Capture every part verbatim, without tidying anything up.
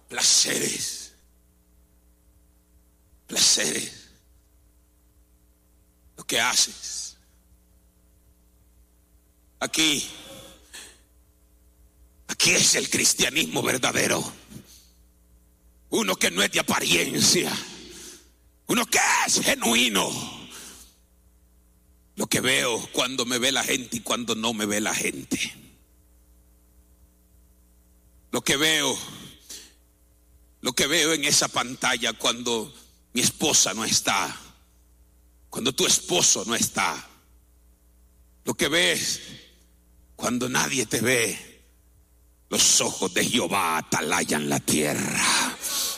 placeres, placeres, lo que haces. Aquí, aquí es el cristianismo verdadero. Uno que no es de apariencia, uno que es genuino. Lo que veo cuando me ve la gente y cuando no me ve la gente. Lo que veo, lo que veo en esa pantalla cuando mi esposa no está, cuando tu esposo no está. Lo que ves cuando nadie te ve. Los ojos de Jehová atalayan la tierra.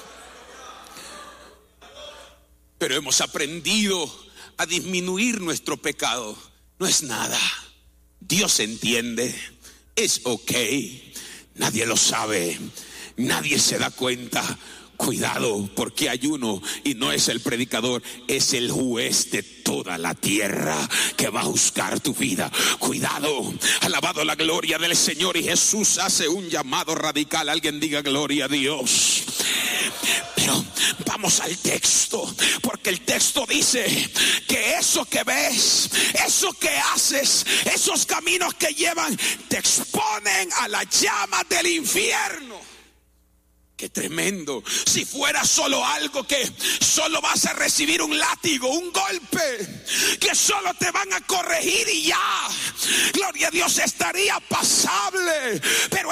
Pero hemos aprendido a disminuir nuestro pecado. No es nada. Dios entiende. Es ok. Nadie lo sabe. Nadie se da cuenta. Cuidado, porque hay uno y no es el predicador, es el juez de toda la tierra que va a juzgar tu vida. Cuidado, alabado la gloria del Señor. Y Jesús hace un llamado radical. Alguien diga gloria a Dios. Pero vamos al texto, porque el texto dice que eso que ves, eso que haces, esos caminos que llevan, te exponen a la llama del infierno. Qué tremendo. Si fuera solo algo que solo vas a recibir un látigo, un golpe, que solo te van a corregir y ya, gloria a Dios, estaría pasable. Pero